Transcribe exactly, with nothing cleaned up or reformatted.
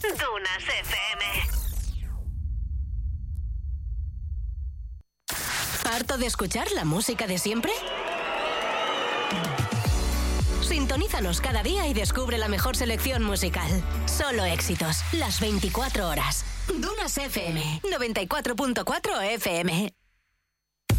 Dunas F M. ¿Harto de escuchar la música de siempre? Sintonízanos cada día y descubre la mejor selección musical. Solo éxitos, las veinticuatro horas. Dunas F M, noventa y cuatro punto cuatro F M.